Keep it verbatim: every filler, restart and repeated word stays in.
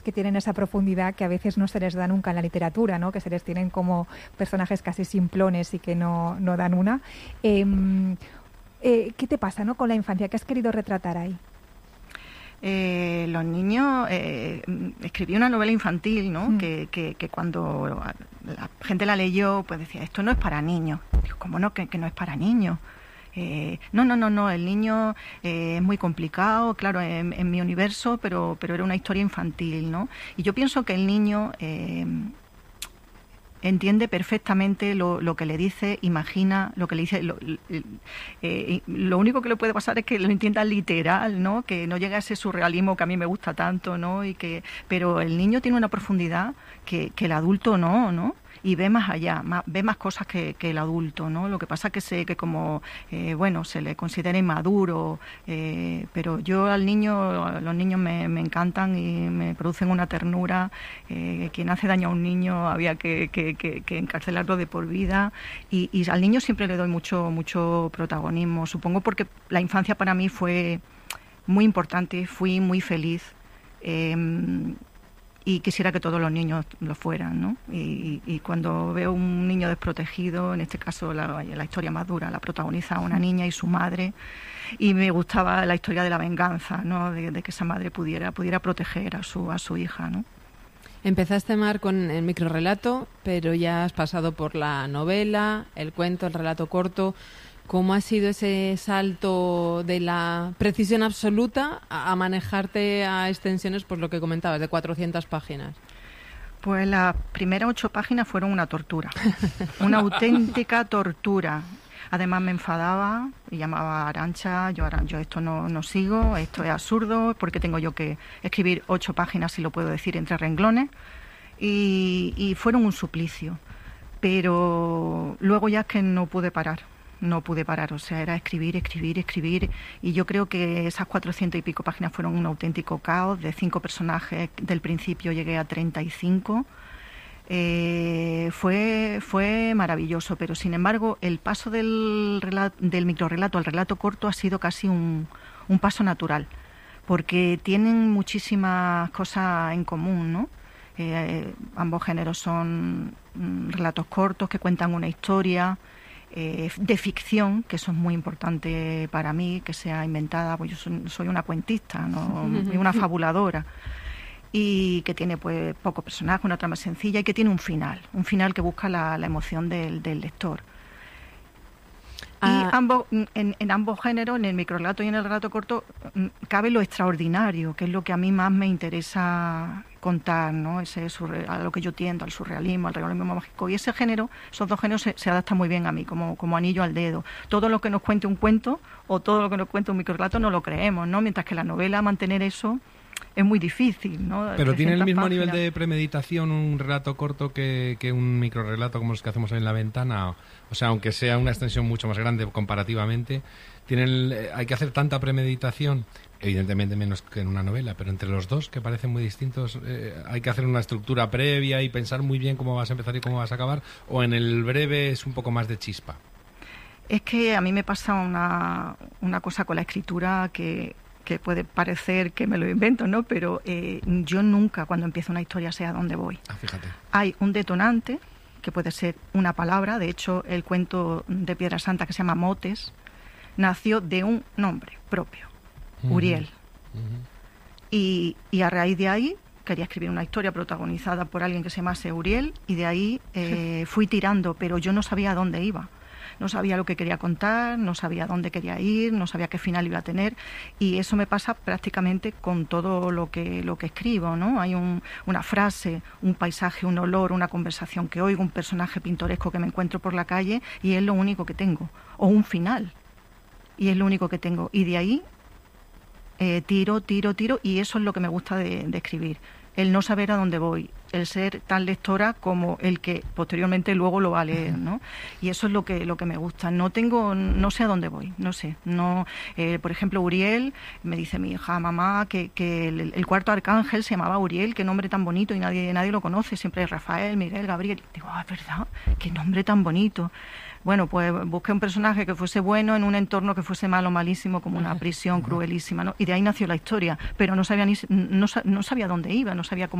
que tienen esa profundidad que a veces no se les da nunca en la literatura, ¿no? Que se les tienen como personajes casi simplones y que no, no dan una. Eh, eh, ¿Qué te pasa, ¿no? con la infancia? ¿Qué has querido retratar ahí? Eh, los niños, eh, escribí una novela infantil, ¿no? Mm. Que, que, que cuando la gente la leyó, pues decía, esto no es para niños. Digo, ¿cómo no? Que, que no es para niños. Eh, no, no, no, no, el niño eh, es muy complicado, claro, en, en mi universo, pero, pero era una historia infantil, ¿no? Y yo pienso que el niño eh, entiende perfectamente lo, lo que le dice, imagina lo que le dice. Lo, eh, lo único que le puede pasar es que lo entienda literal, ¿no? Que no llegue a ese surrealismo que a mí me gusta tanto, ¿no? Y que, pero el niño tiene una profundidad que, que el adulto no, ¿no? Y ve más allá, más, ve más cosas que, que el adulto, ¿no? Lo que pasa es que sé que como, eh, bueno, se le considera inmaduro, eh, pero yo al niño, los niños me, me encantan y me producen una ternura. Eh, quien hace daño a un niño había que, que, que, que encarcelarlo de por vida, y, y al niño siempre le doy mucho, mucho protagonismo, supongo porque la infancia para mí fue muy importante, fui muy feliz. Eh, Y quisiera que todos los niños lo fueran, ¿no? Y, y cuando veo un niño desprotegido, en este caso la, la historia más dura, la protagoniza una niña y su madre, y me gustaba la historia de la venganza, ¿no? De, de que esa madre pudiera, pudiera proteger a su, a su hija, ¿no? Empezaste, Mar, con el microrrelato, pero ya has pasado por la novela, el cuento, el relato corto. ¿Cómo ha sido ese salto de la precisión absoluta a manejarte a extensiones, pues lo que comentabas, de cuatrocientas páginas? Pues las primeras ocho páginas fueron una tortura, una auténtica tortura. Además me enfadaba y llamaba a Arantxa, yo, yo esto no, no sigo, esto es absurdo, porque tengo yo que escribir ocho páginas, si lo puedo decir, entre renglones, y, y fueron un suplicio. Pero luego ya es que no pude parar. No pude parar, o sea, era escribir, escribir, escribir, y yo creo que esas cuatrocientas y pico páginas fueron un auténtico caos. De cinco personajes del principio llegué a treinta y cinco. Eh, fue, fue maravilloso, pero sin embargo el paso del, relato, del microrrelato al relato corto ha sido casi un, un paso natural, porque tienen muchísimas cosas en común, ¿no? Eh, ambos géneros son mm, relatos cortos que cuentan una historia, Eh, de ficción, que eso es muy importante para mí, que sea inventada, pues yo soy, soy una cuentista, ¿no? Y una fabuladora, y que tiene pues poco personaje, una trama sencilla, y que tiene un final, un final que busca la, la emoción del, del lector. Ah. Y ambos, en, en ambos géneros, en el microrelato y en el relato corto, cabe lo extraordinario, que es lo que a mí más me interesa contar, ¿no? Ese surre, a lo que yo tiendo, al surrealismo, al realismo mágico. Y ese género, esos dos géneros se, se adaptan muy bien a mí, como, como anillo al dedo. Todo lo que nos cuente un cuento o todo lo que nos cuente un microrelato no lo creemos, ¿no? Mientras que la novela, mantener eso es muy difícil, ¿no? Pero tiene el mismo páginas. nivel de premeditación un relato corto que, que un microrrelato como los que hacemos en La Ventana. O sea, aunque sea una extensión mucho más grande comparativamente, tiene el, hay que hacer tanta premeditación, evidentemente menos que en una novela, pero entre los dos, que parecen muy distintos, eh, hay que hacer una estructura previa y pensar muy bien cómo vas a empezar y cómo vas a acabar, o en el breve es un poco más de chispa. Es que a mí me pasa una, una cosa con la escritura que... que puede parecer que me lo invento, ¿no? Pero eh, yo nunca, cuando empiezo una historia, sé a dónde voy. Ah, fíjate. Hay un detonante, que puede ser una palabra. De hecho, el cuento de Piedra Santa, que se llama Motes, nació de un nombre propio, uh-huh. Uriel. Uh-huh. Y, y a raíz de ahí quería escribir una historia protagonizada por alguien que se llamase Uriel, y de ahí eh, fui tirando, pero yo no sabía a dónde iba. No sabía lo que quería contar, no sabía dónde quería ir, no sabía qué final iba a tener, y eso me pasa prácticamente con todo lo que lo que escribo, ¿no? Hay un, una frase, un paisaje, un olor, una conversación que oigo, un personaje pintoresco que me encuentro por la calle, y es lo único que tengo, o un final, y es lo único que tengo, y de ahí eh, tiro, tiro, tiro, y eso es lo que me gusta de, de escribir. El no saber a dónde voy. el ser tan lectora como el que posteriormente luego lo va a leer, ¿no? Y eso es lo que lo que me gusta. No tengo, no sé a dónde voy, no sé. No, eh, por ejemplo, Uriel, me dice mi hija, mamá, que, que el, el cuarto arcángel se llamaba Uriel, qué nombre tan bonito, y nadie nadie lo conoce, siempre es Rafael, Miguel, Gabriel. Digo, ah, es verdad, qué nombre tan bonito. Bueno, pues busqué un personaje que fuese bueno en un entorno que fuese malo, malísimo, como una prisión cruelísima, ¿no? Y de ahí nació la historia, pero no sabía ni no, no sabía dónde iba, no sabía cómo